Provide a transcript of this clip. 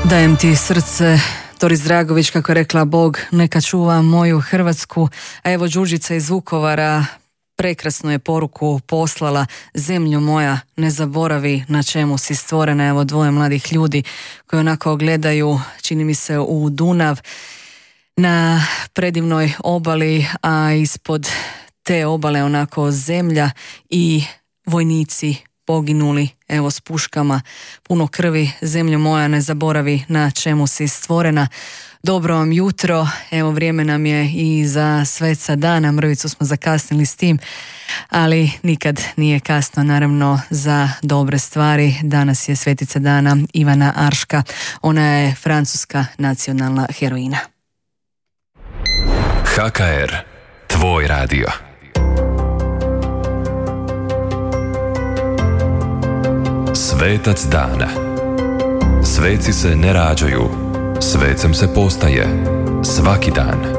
Dajem ti srce, Doris Dragović, kako je rekla Bog, neka čuva moju Hrvatsku. A evo Đurđica iz Vukovara prekrasnu je poruku poslala: zemljo moja, ne zaboravi na čemu si stvorena. Evo dvoje mladih ljudi koji onako gledaju, čini mi se, u Dunav na predivnoj obali, a ispod te obale onako zemlja i vojnici poginuli, evo s puškama, puno krvi. Zemljo moja, ne zaboravi na čemu si stvorena. Dobro vam jutro, evo vrijeme nam je i za sveca dana, mrvicu smo zakasnili s tim, ali nikad nije kasno naravno za dobre stvari. Danas je svetica dana Ivana Arška, ona je francuska nacionalna heroina. HKR, tvoj radio. Svetac dana. Sveci se ne rađaju, svecem se postaje svaki dan.